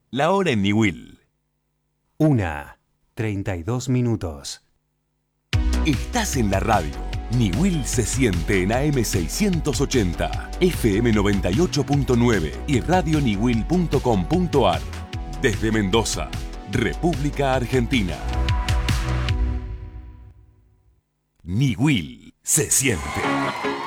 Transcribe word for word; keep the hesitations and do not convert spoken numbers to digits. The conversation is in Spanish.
La hora en Niwil. Una, treinta y dos minutos. Estás en la radio. Niwil se siente en A M seiscientos ochenta, F M noventa y ocho punto nueve y radio niwil punto com punto ar. Desde Mendoza, República Argentina. Niwil se siente.